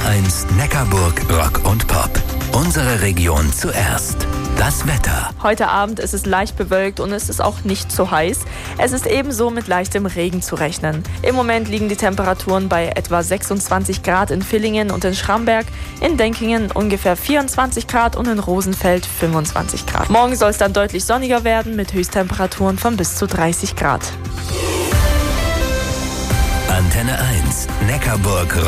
1 Neckarburg Rock und Pop. Unsere Region zuerst. Das Wetter. Heute Abend ist es leicht bewölkt und es ist auch nicht so heiß. Es ist ebenso mit leichtem Regen zu rechnen. Im Moment liegen die Temperaturen bei etwa 26 Grad in Villingen und in Schramberg, in Denkingen ungefähr 24 Grad und in Rosenfeld 25 Grad. Morgen soll es dann deutlich sonniger werden mit Höchsttemperaturen von bis zu 30 Grad. Antenne 1 Neckarburg